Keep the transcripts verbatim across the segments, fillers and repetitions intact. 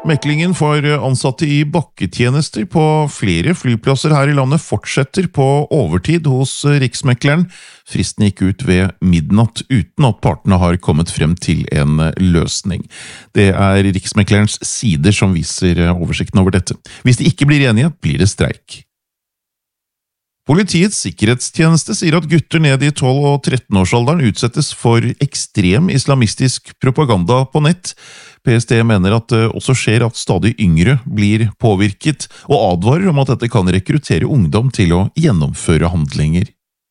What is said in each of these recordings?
Meklingen for ansatte i bakketjenester på flere flyplasser her i landet fortsetter på overtid hos Riksmekleren. Fristen gikk ut ved midnatt uten at partene har kommet frem til en løsning. Det er Riksmeklerens sider som viser oversikten over dette. Hvis de ikke blir enige, blir det streik. Politiets sikkerhetstjeneste sier at gutter ned i tolv- og tretten-årsalderen utsettes for ekstrem islamistisk propaganda på nett. P S T mener at det også skjer at stadig yngre blir påvirket, og advarer om at dette kan rekruttere ungdom til å gjennomføre handlinger.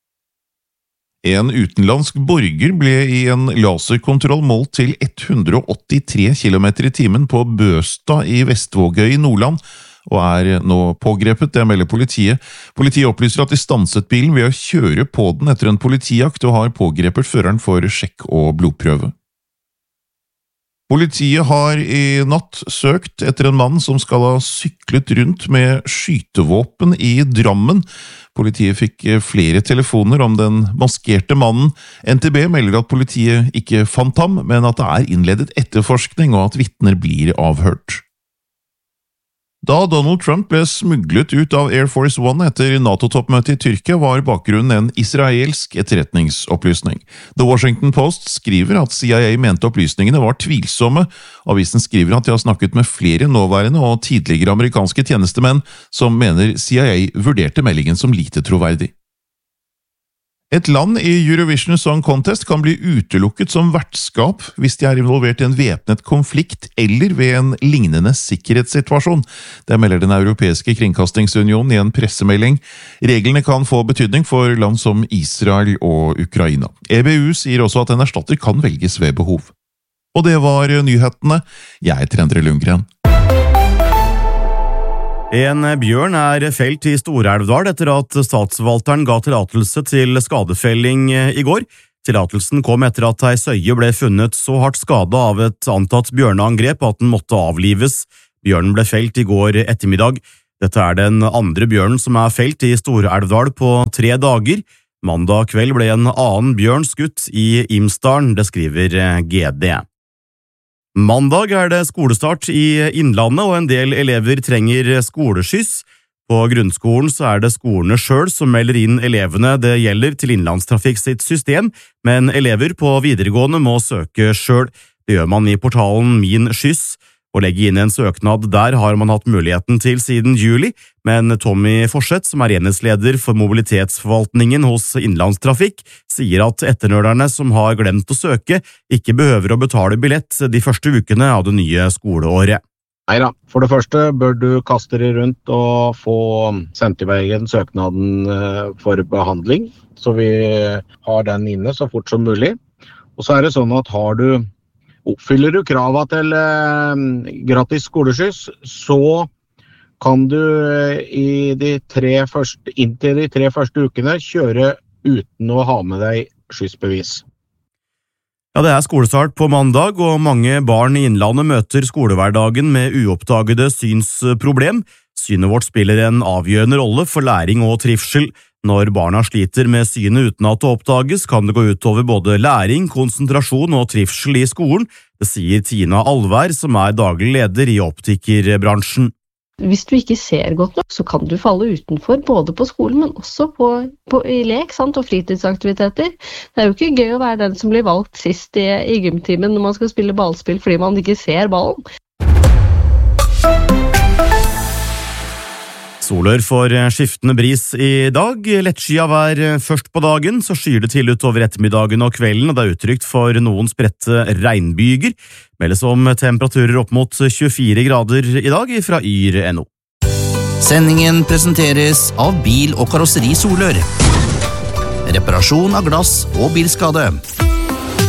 En utenlandsk borger ble i en laserkontroll målt til hundre og åttitre kilometer i timen på Bøstad i Vestvågøy i Nordland, og er nå pågrepet, det melder politiet. Politiet opplyser at de stanset bilen ved å kjøre på den etter en politijakt, og har pågrepet føreren for sjekk og blodprøve. Politiet har i natt søkt etter en mann som skal ha syklet rundt med skytevåpen i Drammen. Politiet fikk flere telefoner om den maskerte mannen. N T B melder at politiet ikke fant ham, men at det er innledet etterforskning og at vitner blir avhørt. Da Donald Trump ble smuglet ut av Air Force One etter NATO-toppmøtet i Tyrkia, var bakgrunnen en israelsk etterretningsopplysning. The Washington Post skriver at C I A mente opplysningene var tvilsomme. Avisen skriver at de har snakket med flere nåværende og tidligere amerikanske tjenestemenn som mener C I A vurderte meldingen som lite troverdig. Et land i Eurovision Song Contest kan bli utelukket som vertskap hvis de er involvert i en væpnet konflikt eller ved en lignende sikkerhetssituasjon. Det melder den europeiske kringkastingsunionen i en pressemelding. Reglene kan få betydning for land som Israel og Ukraina. E B U sier også at en erstatter kan velges ved behov. Og det var nyhetene. Jeg heter Endre Lundgren. En bjørn er felt i Stor-Elvdal etter at statsforvalteren ga tillatelse til skadefelling i går. Tillatelsen kom etter at ei søye ble funnet så hardt skadet av et antatt bjørneangrep at den måtte avlives. Bjørnen ble felt i går ettermiddag. Dette er den andre bjørnen som er felt i Stor-Elvdal på tre dager. Mandag kveld ble en annen bjørn skutt i Imsdalen, det skriver G D. Mandag er det skolestart i Innlandet, og en del elever trenger skoleskyss. På grunnskolen så er det skolene selv som melder inn elevene det gjelder til Innlandstrafikk sitt system, men elever på videregående må søke selv. Det gjør man i portalen Min Skyss. Å legge inn en søknad der har man hatt muligheten til siden juli, men Tommy Forseth, som er enhetsleder for mobilitetsforvaltningen hos Innlandstrafikk, sier at etternølerne som har glemt å søke, ikke behøver å betale billett de første ukene av det nye skoleåret. Neida, for det første bør du kaste deg rundt og få sendt i veien søknaden for behandling, så vi har den inne så fort som mulig. Og så er det sånn at har du Oppfyller du kravet til eh, gratis skoleskyss, så kan du eh, i de tre første, inntil de tre første ukene kjøre uten å ha med deg skyssbevis. Ja, det er skolestart på mandag, og mange barn i Innlandet møter skolehverdagen med uoppdagede synsproblem. Synet vårt spiller en avgjørende rolle for læring og trivsel. Når barna sliter med synet uten at det oppdages, kan det gå ut over både læring, konsentrasjon og trivsel i skolen. Det sier Tina Alvær, som er daglig leder i optikerbransjen. Hvis du ikke ser godt nok, så kan du falle utenfor, både på skolen, men også på, på, i lek sant, og fritidsaktiviteter. Det er jo ikke gøy å være den som blir valgt sist i, i gymtimen når man skal spille ballspill fordi man ikke ser ballen. Solør for skiftende bris i dag. Lettskyet vær først på dagen, så skyer det til utover ettermiddagen og kvelden, og det er utrygt for noen spredte regnbyger. Meldes om temperaturer opp mot tjuefire grader i dag fra yr punktum no. Sendingen presenteres av Bil- og Karosseri Solør. Reparasjon av glass og bilskade.